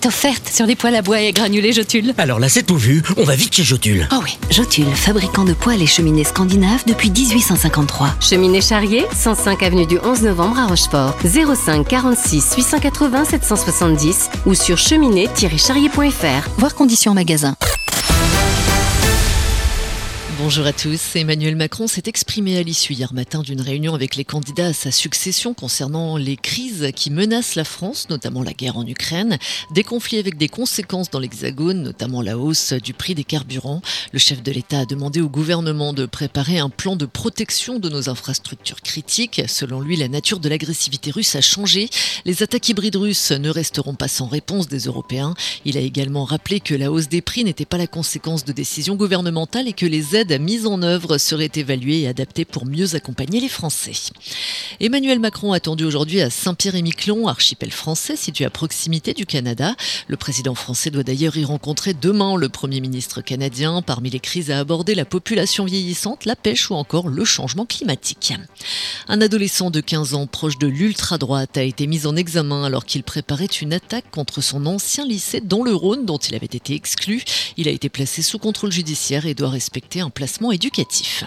est offerte sur les poêles à bois et granulés Jotule. Alors là, c'est tout vu. On va vite chez Jotule. Oh oui. Jotule, fabricant de poêles et cheminées scandinaves depuis 1853. Cheminée Charrier, 105 avenue du 11 novembre à Rochefort. 05 46 880 770 ou sur cheminée-charrier.fr. Voir conditions en magasin. Bonjour à tous. Emmanuel Macron s'est exprimé à l'issue hier matin d'une réunion avec les candidats à sa succession concernant les crises qui menacent la France, notamment la guerre en Ukraine, des conflits avec des conséquences dans l'Hexagone, notamment la hausse du prix des carburants. Le chef de l'État a demandé au gouvernement de préparer un plan de protection de nos infrastructures critiques. Selon lui, la nature de l'agressivité russe a changé. Les attaques hybrides russes ne resteront pas sans réponse des Européens. Il a également rappelé que la hausse des prix n'était pas la conséquence de décisions gouvernementales et que les aides mises en œuvre seraient évaluées et adaptées pour mieux accompagner les Français. Emmanuel Macron attendu aujourd'hui à Saint-Pierre-et-Miquelon, archipel français situé à proximité du Canada. Le président français doit d'ailleurs y rencontrer demain le Premier ministre canadien. Parmi les crises à aborder, la population vieillissante, la pêche ou encore le changement climatique. Un adolescent de 15 ans proche de l'ultra-droite a été mis en examen alors qu'il préparait une attaque contre son ancien lycée dans le Rhône dont il avait été exclu. Il a été placé sous contrôle judiciaire et doit respecter un placement éducatif.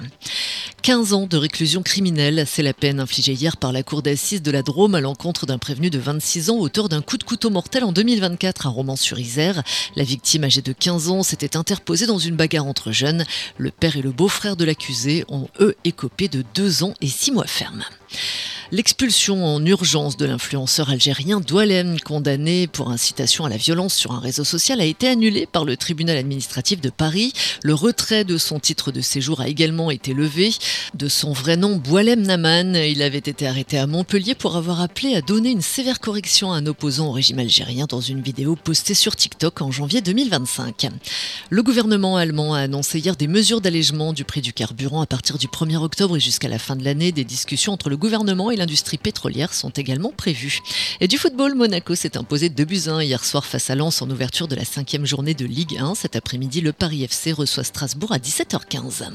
15 ans de réclusion criminelle, c'est la peine infligée hier par la cour d'assises de la Drôme à l'encontre d'un prévenu de 26 ans auteur d'un coup de couteau mortel en 2024 à Romans-sur-Isère. La victime âgée de 15 ans s'était interposée dans une bagarre entre jeunes. Le père et le beau-frère de l'accusé ont eux écopé de 2 ans et 6 mois ferme. L'expulsion en urgence de l'influenceur algérien Doualem, condamné pour incitation à la violence sur un réseau social, a été annulée par le tribunal administratif de Paris. Le retrait de son titre de séjour a également été levé. De son vrai nom, Boualem Naman, il avait été arrêté à Montpellier pour avoir appelé à donner une sévère correction à un opposant au régime algérien dans une vidéo postée sur TikTok en janvier 2025. Le gouvernement allemand a annoncé hier des mesures d'allègement du prix du carburant à partir du 1er octobre et jusqu'à la fin de l'année. Des discussions entre le gouvernement et l'industrie pétrolière sont également prévues. Et du football, Monaco s'est imposé 2-1 hier soir face à Lens en ouverture de la 5e journée de Ligue 1. Cet après-midi, le Paris FC reçoit Strasbourg à 17h15.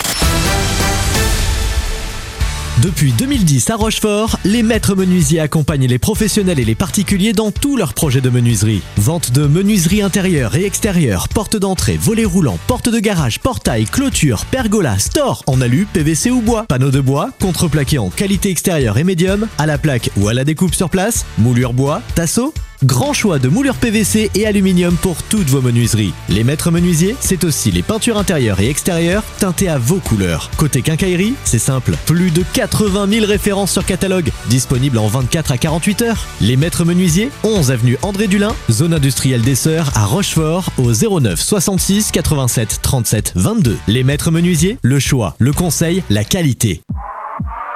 Depuis 2010 à Rochefort, les maîtres menuisiers accompagnent les professionnels et les particuliers dans tous leurs projets de menuiserie. Vente de menuiserie intérieure et extérieure, porte d'entrée, volets roulants, porte de garage, portail, clôture, pergola, store en alu, PVC ou bois, panneaux de bois, contreplaqué en qualité extérieure et médium, à la plaque ou à la découpe sur place, moulure bois, tasseau. Grand choix de moulures PVC et aluminium pour toutes vos menuiseries. Les maîtres menuisiers, c'est aussi les peintures intérieures et extérieures teintées à vos couleurs. Côté quincaillerie, c'est simple, plus de 80 000 références sur catalogue, disponibles en 24 à 48 heures. Les maîtres menuisiers, 11 avenue André Dulin, zone industrielle des Sœurs à Rochefort, au 09 66 87 37 22. Les maîtres menuisiers, le choix, le conseil, la qualité.